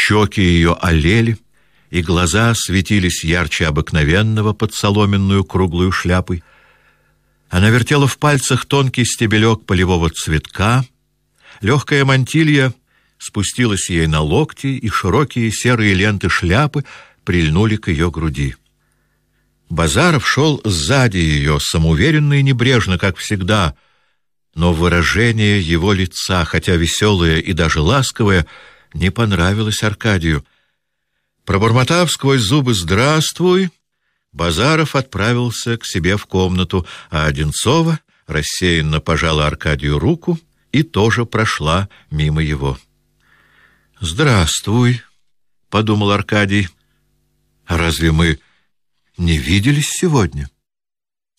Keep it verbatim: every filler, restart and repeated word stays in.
щеки ее олели, и глаза светились ярче обыкновенного под соломенную круглую шляпой. Она вертела в пальцах тонкий стебелек полевого цветка, легкая мантилья спустилась ей на локти, и широкие серые ленты шляпы прильнули к ее груди. Базаров шел сзади ее, самоуверенно и небрежно, как всегда, но выражение его лица, хотя веселое и даже ласковое, не понравилось Аркадию. Пробормотав сквозь зубы «Здравствуй», Базаров отправился к себе в комнату, а Одинцова рассеянно пожала Аркадию руку и тоже прошла мимо его. «Здравствуй», — подумал Аркадий. «А разве мы не виделись сегодня?»